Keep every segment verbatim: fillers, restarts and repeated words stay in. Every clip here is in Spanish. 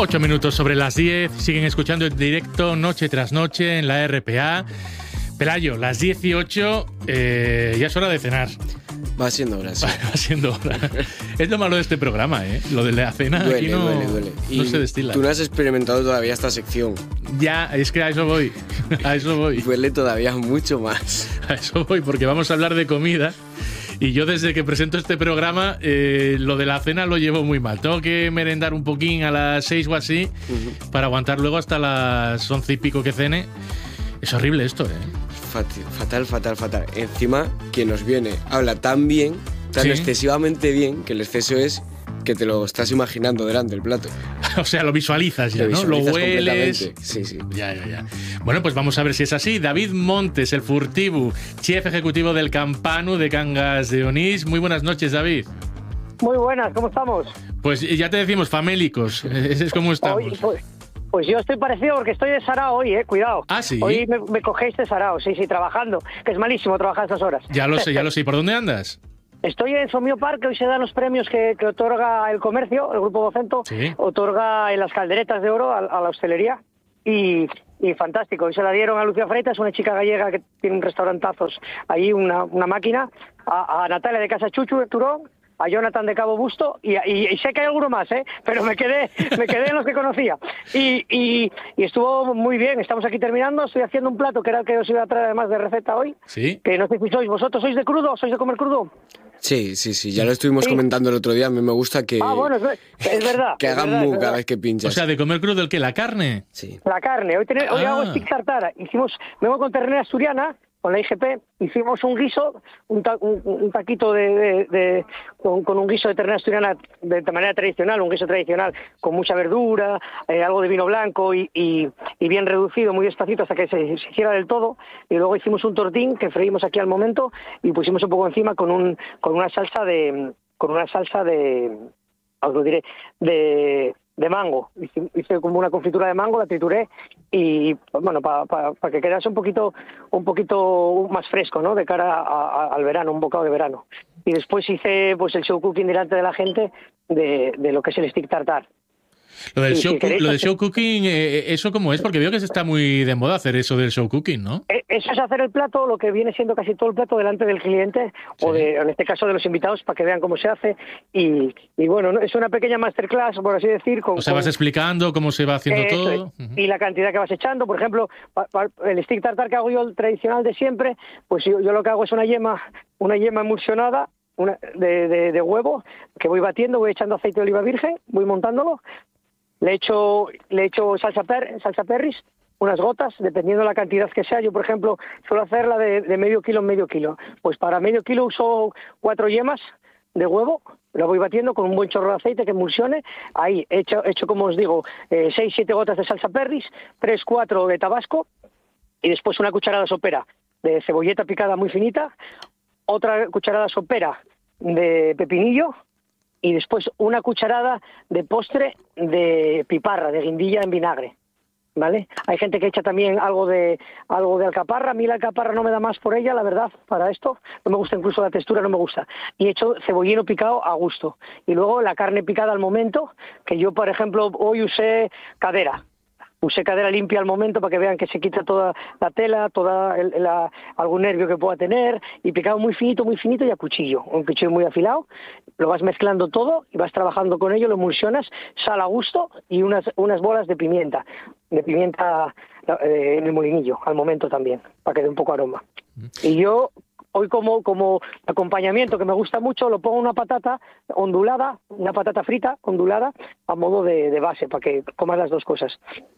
Ocho minutos sobre las diez, siguen escuchando en directo noche tras noche en la R P A. Pelayo, las dieciocho, eh, ya es hora de cenar. Va siendo hora, sí. Va, va siendo hora. Es lo malo de este programa, ¿eh? Lo de la cena duele, aquí no, duele, duele. Y no se destila. Tú no has experimentado todavía esta sección. Ya, es que a eso voy. A eso voy. Duele todavía mucho más. A eso voy, porque vamos a hablar de comida. Y yo desde que presento este programa, eh, lo de la cena lo llevo muy mal. Tengo que merendar un poquín a las seis o así, uh-huh, para aguantar luego hasta las once y pico que cene. Es horrible esto, ¿eh? Fatal, fatal, fatal. Encima, quien nos viene habla tan bien, tan ¿sí? excesivamente bien, que el exceso es que te lo estás imaginando delante del plato. O sea, lo visualizas ya, lo ¿no? Visualizas, lo hueles. Sí, sí. Ya, ya, ya. Bueno, pues vamos a ver si es así. David Montes, el furtivo, chef ejecutivo del Campanu de Cangas de Onís. Muy buenas noches, David. Muy buenas, ¿cómo estamos? Pues ya te decimos, famélicos. Ese es como estamos. Hoy, pues, pues yo estoy parecido porque estoy de sarao hoy, eh, cuidado. Ah, sí. Hoy me, me cogéis de sarao, sí, sí, trabajando, que es malísimo trabajar a estas horas. Ya lo sé, ya lo sé. ¿Por dónde andas? Estoy en Somio Park, hoy se dan los premios que, que otorga el comercio, el Grupo Vocento, ¿sí? Otorga en las calderetas de oro a, a la hostelería y, y fantástico. Hoy se la dieron a Lucía Freitas, una chica gallega que tiene un restaurantazos, ahí una, una máquina, a, a Natalia de Casa Chuchu de Turón, a Jonathan de Cabo Busto y, y, y sé que hay alguno más, ¿eh? Pero me quedé me quedé en los que conocía. Y, y, y estuvo muy bien, estamos aquí terminando, estoy haciendo un plato que era el que os iba a traer además de receta hoy. Sí. Que no sé si sois vosotros, ¿sois de crudo? ¿Sois de comer crudo? Sí, sí, sí, ya lo estuvimos sí. comentando el otro día, a mí me gusta que... Ah, bueno, es, es verdad. que hagan mu cada vez que pinchas. O sea, ¿de comer crudo el qué? ¿La carne? Sí. La carne, hoy, ten, hoy ah. hago stick tartara, hicimos, vengo con ternera asturiana, con la I G P, hicimos un guiso, un, ta, un, un taquito de, de, de con, con un guiso de ternera asturiana de, de manera tradicional, un guiso tradicional con mucha verdura, eh, algo de vino blanco y, y, y bien reducido, muy despacito hasta que se, se hiciera del todo. Y luego hicimos un tortín que freímos aquí al momento y pusimos un poco encima con un con una salsa de con una salsa de os lo diré de de mango, hice, hice como una confitura de mango, la trituré y bueno, para pa, pa que quedase un poquito un poquito más fresco, ¿no? De cara a, a, al verano, un bocado de verano. Y después hice pues el show cooking delante de la gente de, de lo que es el stick tartar. Lo del, show, si lo del show cooking, eh, ¿eso cómo es? Porque veo que se está muy de moda hacer eso del show cooking, ¿no? Eso es hacer el plato, lo que viene siendo casi todo el plato delante del cliente, sí. o de, en este caso de los invitados, para que vean cómo se hace. Y, y bueno, es una pequeña masterclass, por así decir. Con, o sea, vas con, explicando cómo se va haciendo eso, todo. Uh-huh. Y la cantidad que vas echando. Por ejemplo, pa, pa, el stick tartar que hago yo, el tradicional de siempre, pues yo, yo lo que hago es una yema, una yema emulsionada, una, de, de, de huevo, que voy batiendo, voy echando aceite de oliva virgen, voy montándolo. Le echo, le echo salsa, per, salsa perris, unas gotas, dependiendo de la cantidad que sea. Yo, por ejemplo, suelo hacerla de, de medio kilo en medio kilo. Pues para medio kilo uso cuatro yemas de huevo, lo voy batiendo con un buen chorro de aceite que emulsione. Ahí he hecho, hecho como os digo, eh, seis, siete gotas de salsa perris, tres, cuatro de tabasco y después una cucharada sopera de cebolleta picada muy finita, otra cucharada sopera de pepinillo, y después una cucharada de postre de piparra, de guindilla en vinagre, ¿vale? Hay gente que echa también algo de algo de alcaparra. A mí la alcaparra no me da más por ella, la verdad, para esto. No me gusta, incluso la textura no me gusta. Y echo cebollino picado a gusto. Y luego la carne picada al momento, que yo, por ejemplo, hoy usé cadera. Usé cadera limpia al momento para que vean que se quita toda la tela, toda el, la, algún nervio que pueda tener, y picado muy finito, muy finito y a cuchillo, un cuchillo muy afilado. Lo vas mezclando todo y vas trabajando con ello, lo emulsionas, sal a gusto y unas, unas bolas de pimienta, de pimienta eh, en el molinillo al momento también, para que dé un poco aroma. Y yo hoy como, como acompañamiento, que me gusta mucho, lo pongo una patata ondulada, una patata frita ondulada, a modo de, de base, para que comas las dos cosas.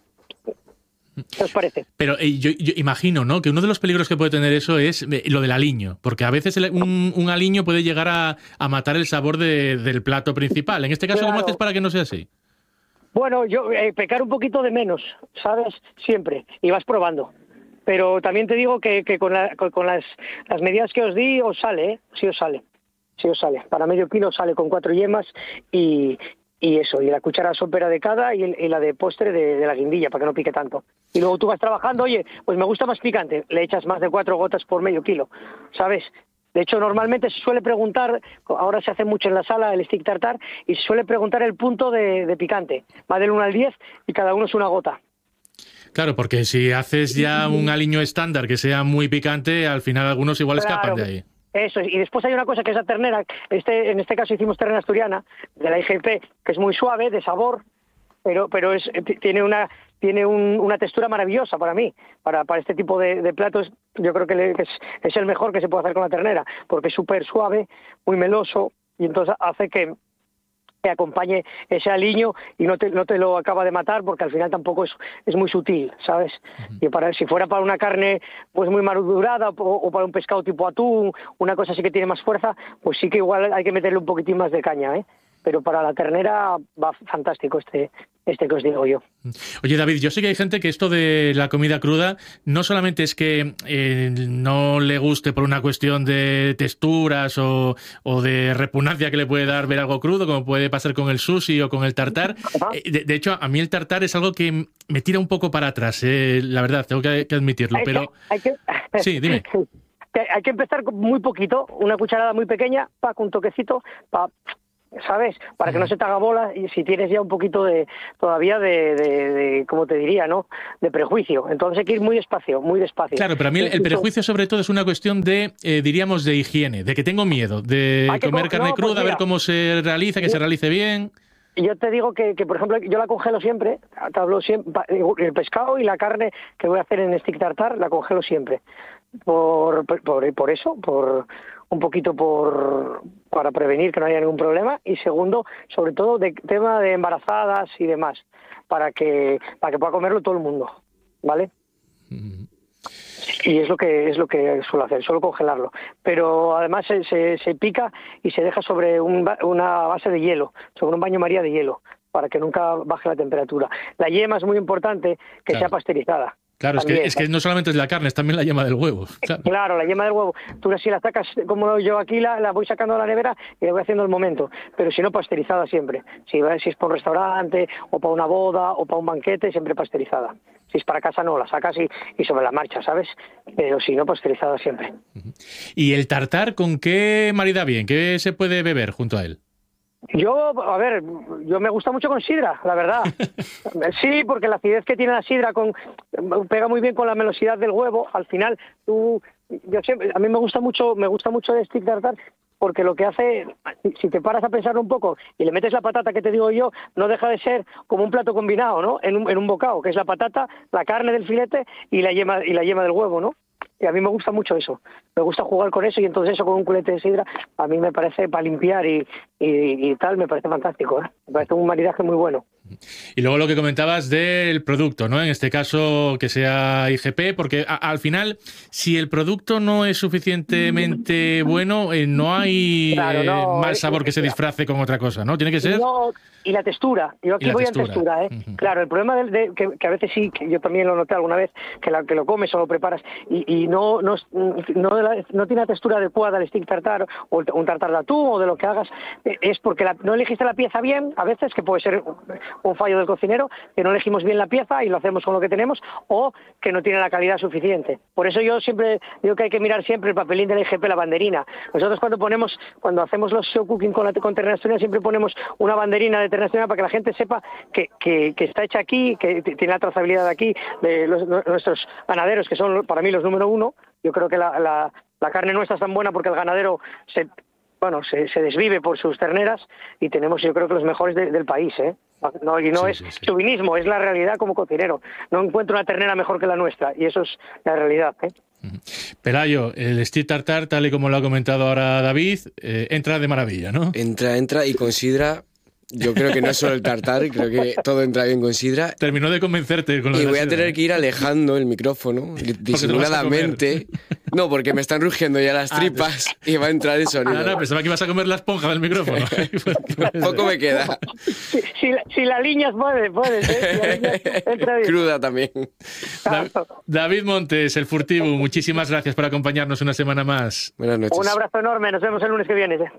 ¿Qué os parece? Pero eh, yo, yo imagino, ¿no?, que uno de los peligros que puede tener eso es eh, lo del aliño, porque a veces el, un, un aliño puede llegar a, a matar el sabor de, del plato principal. En este caso, claro. ¿Cómo haces para que no sea así? Bueno, yo eh, pecar un poquito de menos, ¿sabes? Siempre, y vas probando. Pero también te digo que, que con, la, con, con las, las medidas que os di, os sale, ¿eh? Sí os sale, sí os sale. Para medio kilo sale con cuatro yemas y... Y eso, y la cuchara sopera de cada y, el, y la de postre de, de la guindilla, para que no pique tanto. Y luego tú vas trabajando, oye, pues me gusta más picante, le echas más de cuatro gotas por medio kilo, ¿sabes? De hecho, normalmente se suele preguntar, ahora se hace mucho en la sala el stick tartar, y se suele preguntar el punto de, de picante. Va del uno al diez y cada uno es una gota. Claro, porque si haces ya un aliño estándar que sea muy picante, al final algunos igual Claro, escapan de ahí. Eso es. Y después hay una cosa que es la ternera. Este, en este caso hicimos ternera asturiana, de la I G P, que es muy suave, de sabor, pero, pero es, tiene una... tiene un, una textura maravillosa para mí, para, para este tipo de, de platos. Yo creo que, le, que es, es el mejor que se puede hacer con la ternera, porque es súper suave, muy meloso, y entonces hace que, que acompañe ese aliño y no te, no te lo acaba de matar, porque al final tampoco es, es muy sutil, ¿sabes? Uh-huh. Y para, si fuera para una carne pues muy madurada o, o para un pescado tipo atún, una cosa así que tiene más fuerza, pues sí que igual hay que meterle un poquitín más de caña, ¿eh? Pero para la ternera va fantástico este, este que os digo yo. Oye, David, yo sé que hay gente que esto de la comida cruda no solamente es que eh, no le guste por una cuestión de texturas o, o de repugnancia que le puede dar ver algo crudo, como puede pasar con el sushi o con el tartar. Eh, de, de hecho, a mí el tartar es algo que me tira un poco para atrás, eh, la verdad, tengo que, que admitirlo. Hay pero que, hay que... Sí, dime. Hay que empezar con muy poquito, una cucharada muy pequeña, pa, con un toquecito, pa... ¿sabes? Para que no se te haga bola, y si tienes ya un poquito de todavía de, de, de ¿cómo te diría, no? De prejuicio. Entonces hay que ir muy despacio, muy despacio. Claro, pero a mí el, el prejuicio sobre todo es una cuestión de, eh, diríamos, de higiene, de que tengo miedo de comer co carne no, cruda, pues mira, ver cómo se realiza, que yo, se realice bien. Yo te digo que, que, por ejemplo, yo la congelo siempre, te hablo siempre, el pescado y la carne que voy a hacer en stick tartar, la congelo siempre. Por, por, por eso, por... un poquito por para prevenir que no haya ningún problema, y segundo, sobre todo de tema de embarazadas y demás, para que para que pueda comerlo todo el mundo, ¿vale? Mm. Y es lo que es lo que suelo hacer, suelo congelarlo, pero además se, se, se pica y se deja sobre un, una base de hielo, sobre un baño María de hielo, para que nunca baje la temperatura. La yema es muy importante que claro. sea pasteurizada. Claro, es que, es que no solamente es la carne, es también la yema del huevo. Claro, claro, la yema del huevo. Tú si la sacas, como yo aquí, la, la voy sacando de la nevera y la voy haciendo al momento. Pero si no, pasteurizada siempre. Si, si es para un restaurante, o para una boda, o para un banquete, siempre pasteurizada. Si es para casa, no, la sacas y, y sobre la marcha, ¿sabes? Pero si no, pasteurizada siempre. ¿Y el tartar con qué marida bien? ¿Qué se puede beber junto a él? Yo, a ver, yo me gusta mucho con sidra, la verdad. Sí, porque la acidez que tiene la sidra con, pega muy bien con la melosidad del huevo. Al final, tú, yo siempre, a mí me gusta mucho, me gusta mucho el stick tartar, porque lo que hace, si te paras a pensar un poco y le metes la patata que te digo yo, no deja de ser como un plato combinado, ¿no? En un, en un bocado, que es la patata, la carne del filete y la yema y la yema del huevo, ¿no? Y a mí me gusta mucho eso. Me gusta jugar con eso, y entonces eso con un culete de sidra a mí me parece, para limpiar y, y, y tal, me parece fantástico, ¿eh? Me parece un maridaje muy bueno. Y luego lo que comentabas del producto, ¿no? En este caso que sea I G P, porque a, al final, si el producto no es suficientemente bueno, eh, no hay claro, no, eh, mal sabor que se disfrace con otra cosa, ¿no? Tiene que ser... No, y la textura. Yo aquí voy textura. a textura, ¿eh? Uh-huh. Claro, el problema de, de que, que a veces sí, que yo también lo noté alguna vez, que, la, que lo comes o lo preparas y, y no, no, no, la, no tiene la textura adecuada al stick tartar o un tartar de atún o de lo que hagas, es porque la, no elegiste la pieza bien, a veces, que puede ser un fallo del cocinero, que no elegimos bien la pieza y lo hacemos con lo que tenemos, o que no tiene la calidad suficiente. Por eso yo siempre digo que hay que mirar siempre el papelín de la I G P, la banderina. Nosotros cuando ponemos, cuando hacemos los show cooking con, la, con ternera asturiana, siempre ponemos una banderina de ternera asturiana para que la gente sepa que, que, que está hecha aquí, que tiene la trazabilidad de aquí, de los, nuestros ganaderos, que son para mí los número uno. Yo creo que la, la, la carne nuestra es tan buena porque el ganadero se... bueno, se, se desvive por sus terneras, y tenemos, yo creo que los mejores de, del país, ¿eh? No, y no sí, es sí, sí. chauvinismo, es la realidad como cocinero. No encuentro una ternera mejor que la nuestra, y eso es la realidad, ¿eh? Pelayo, el stick tartar, tal y como lo ha comentado ahora David, eh, entra de maravilla, ¿no? Entra, entra y con sidra. Yo creo que no es solo el tartar, creo que todo entra bien con sidra. Terminó de convencerte con lo Y de la voy a sidra, tener ¿eh? que ir alejando el micrófono disimuladamente. No, porque me están rugiendo ya las tripas ah, y va a entrar el sonido. Ah, no, pensaba que ibas a comer la esponja del micrófono. Poco me queda. Si, si, si la liñas puede, puede. ¿eh? Si entra bien. Cruda también. Da David Montes, el Furtivo, muchísimas gracias por acompañarnos una semana más. Buenas noches. Un abrazo enorme, nos vemos el lunes que viene. ¿eh?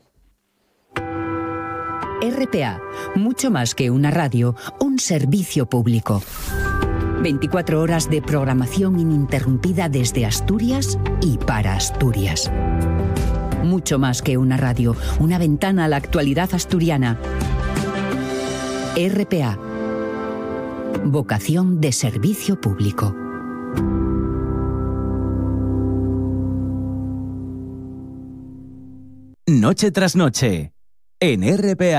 R P A, mucho más que una radio, un servicio público. veinticuatro horas de programación ininterrumpida desde Asturias y para Asturias. mucho más que una radio, una ventana a la actualidad asturiana. R P A. Vocación de servicio público. Noche tras noche, en R P A.